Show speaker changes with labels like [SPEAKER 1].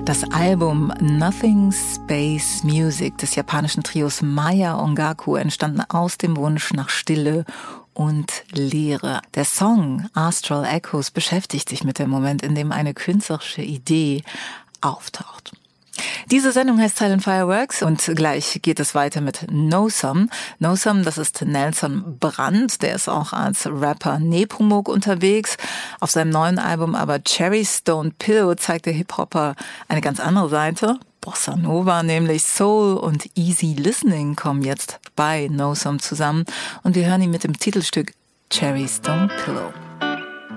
[SPEAKER 1] Das Album Nothing Space Music des japanischen Trios Maya Ongaku entstand aus dem Wunsch nach Stille und Leere. Der Song Astral Echoes beschäftigt sich mit dem Moment, in dem eine künstlerische Idee auftaucht. Diese Sendung heißt Silent Fireworks und gleich geht es weiter mit No Some. No Some, das ist Nelson Brandt, der ist auch als Rapper Nepomuk unterwegs. Auf seinem neuen Album aber Cherry Stone Pillow zeigt der Hip-Hopper eine ganz andere Seite. Bossa Nova, nämlich Soul und Easy Listening kommen jetzt bei No Some zusammen und wir hören ihn mit dem Titelstück Cherry Stone Pillow.